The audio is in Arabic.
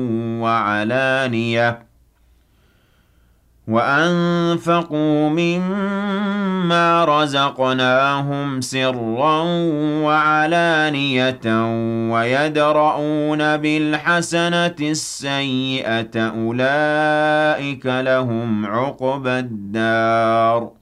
وأنفقوا مما رزقناهم سرا وعلانية ويدرؤون بالحسنة السيئة أولئك لهم عقبى الدار